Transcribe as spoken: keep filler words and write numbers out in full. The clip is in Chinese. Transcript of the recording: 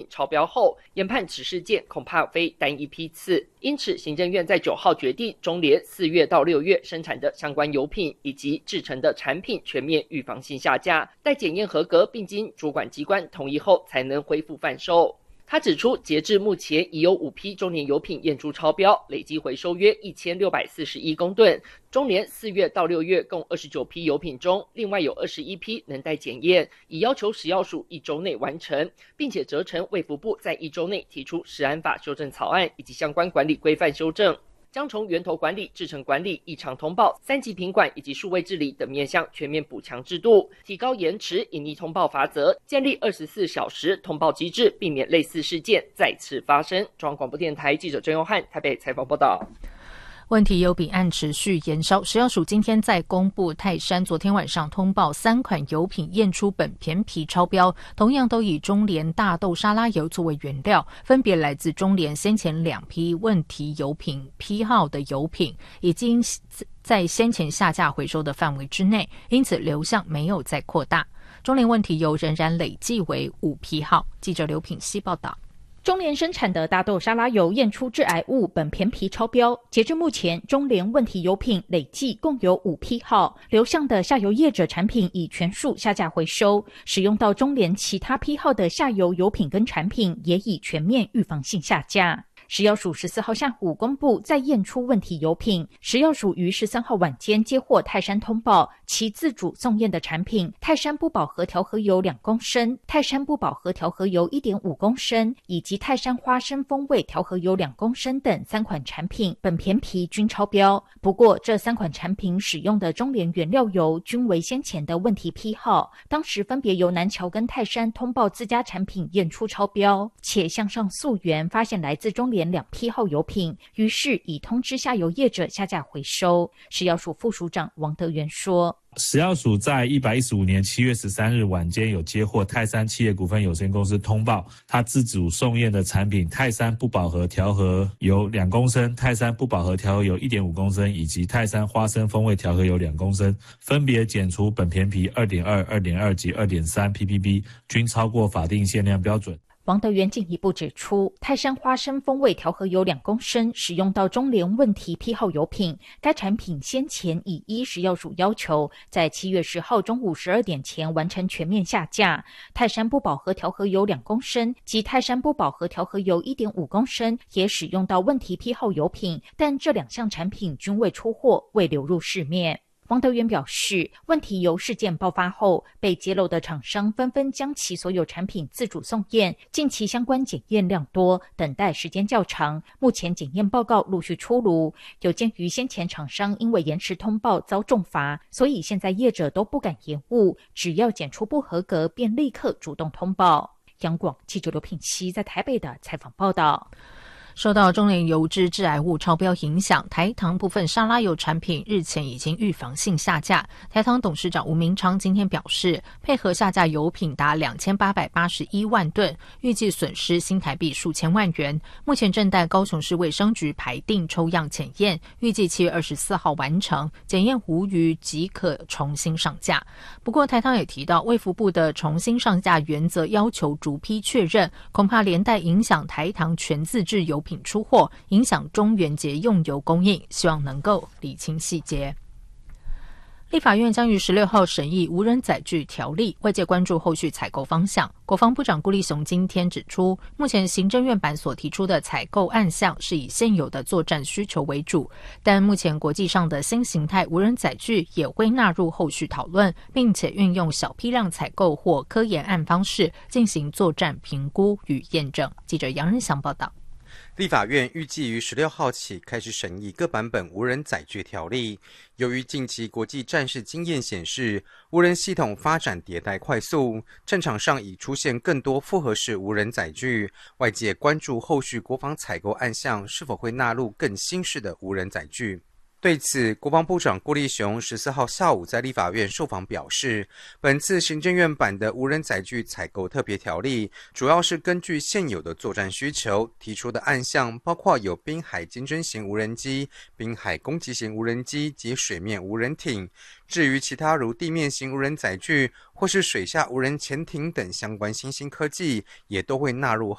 超标后，研判此事件恐怕非单一批次，因此行政院在九号决定中联四月到六月生产的相关油品以及制成的产品全面预防性下架，待检验合格并经主管机关同意后才能恢复贩售。他指出，截至目前已有五批中联油品验出超标，累计回收约一千六百四十一公吨。中联四月到六月共二十九批油品中，另外有二十一批能待检验，已要求食药署一周内完成，并且责成卫福部在一周内提出食安法修正草案以及相关管理规范修正。将从源头管理、制程管理、异常通报、三级品管以及数位治理等面向全面补强制度，提高延迟隐匿通报罚则，建立二十四小时通报机制，避免类似事件再次发生。中央广播电台记者郑佑汉台北采访报道。 问题油品案持续延烧，食药署今天再公布泰山昨天晚上通报三款油品验出苯醃醯超标，同样都以中联大豆沙拉油作为原料，分别来自中联先前两批问题油品批号的油品，已经在先前下架回收的范围之内，因此流向没有再扩大。中联问题油仍然累计为五批号。记者刘品希报道。 中联生产的大豆沙拉油验出致癌物苯醃醯超标，截至目前，中联问题油品累计共有五批号，流向的下游业者产品已全数下架回收，使用到中联其他批号的下游油品跟产品也已全面预防性下架。食药署十四号下午公布再验出问题油品，食药署于十三号晚间接获泰山通报，其自主送验的产品泰山不饱和调和油两公升、泰山不饱和调和油一点五公升以及泰山花生风味调和油两公升等三款产品苯醃醯均超标。不过这三款产品使用的中联原料油均为先前的问题批号，当时分别由南侨跟泰山通报自家产品验出超标，且向上溯源发现来自中联两批号油品，于是已通知下游业者下架回收。食药署副署长王德元说， 食药署在一百一十五年七月十三日晚间有接获泰山企业股份有限公司通报，他自主送验的产品泰山不饱和调和油两公升、泰山不饱和调和油一点五公升以及泰山花生风味调和油两公升，分别检出苯醃醯 二点二、二点二 及 二点三 P P B， 均超过法定限量标准。 王德元进一步指出，泰山花生风味调和油两公升使用到中联问题批号油品，该产品先前已依食药署要求，在七月十号中午十二点前完成全面下架。泰山不饱和调和油两公升及泰山不饱和调和油一点五公升也使用到问题批号油品，但这两项产品均未出货，未流入市面。王德元表示，问题油事件爆发后，被揭露的厂商纷纷将其所有产品自主送验，近期相关检验量多，等待时间较长，目前检验报告陆续出炉。有鉴于先前厂商因为延迟通报遭重罚，所以现在业者都不敢延误，只要检出不合格便立刻主动通报。央广记者刘品希在台北的采访报道。 受到中联油脂致癌物超标影响，台糖部分沙拉油产品日前已经预防性下架。台糖董事长吴明昌今天表示，配合下架油品达两千八百八十一万吨，预计损失新台币数千万元。目前正待高雄市卫生局排定抽样检验，预计七月二十四号完成，检验无虞即可重新上架。不过台糖也提到，卫福部的重新上架原则要求逐批确认，恐怕连带影响台糖全自制油品出货，影响中元节用油供应，希望能够理清细节。立法院将于十六号审议无人载具条例，外界关注后续采购方向。国防部长顾立雄今天指出，目前行政院版所提出的采购案项是以现有的作战需求为主，但目前国际上的新形态无人载具也会纳入后续讨论，并且运用小批量采购或科研案方式进行作战评估与验证。记者杨仁祥报道。 立法院预计于十六号起开始审议各版本无人载具条例。由于近期国际战事经验显示，无人系统发展迭代快速，战场上已出现更多复合式无人载具，外界关注后续国防采购案项是否会纳入更新式的无人载具。对此，国防部长顾立雄十四号下午在立法院受访表示，本次行政院版的无人载具采购特别条例，主要是根据现有的作战需求提出的案项，包括有滨海经侦型无人机、滨海攻击型无人机及水面无人艇。至于其他如地面型无人载具或是水下无人潜艇等相关新兴科技，也都会纳入